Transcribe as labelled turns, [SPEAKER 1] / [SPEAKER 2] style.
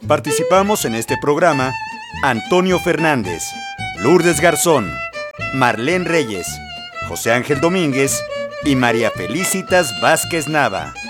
[SPEAKER 1] Participamos en este programa Antonio Fernández, Lourdes Garzón, Marlene Reyes, José Ángel Domínguez y María Felicitas Vázquez Nava.